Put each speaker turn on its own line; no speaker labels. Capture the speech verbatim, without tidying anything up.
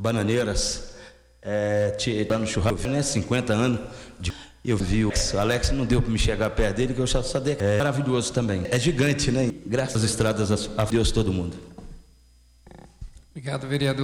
Bananeiras, é, lá no churrasco, né, cinquenta anos, de, eu vi o Alex, não deu para me chegar perto dele, que eu já sabia, é maravilhoso também, é gigante, né, graças às estradas, a Deus todo mundo.
Obrigado, vereador.